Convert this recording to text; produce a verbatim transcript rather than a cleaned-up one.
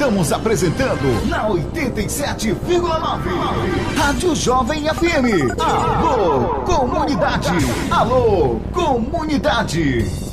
Estamos apresentando na oitenta e sete vírgula nove Rádio Jovem F M. Alô, comunidade! Alô, comunidade!